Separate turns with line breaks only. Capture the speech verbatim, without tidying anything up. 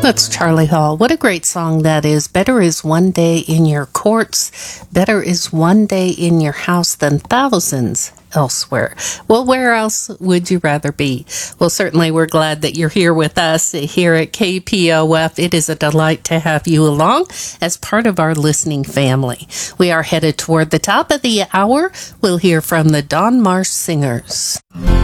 That's Charlie Hall. What a great song that is. Better is one day in your courts. Better is one day in your house than thousands elsewhere. Well, where else would you rather be? Well, certainly we're glad that you're here with us here at K P O F. It is a delight to have you along as part of our listening family. We are headed toward the top of the hour. We'll hear from the Don Marsh Singers.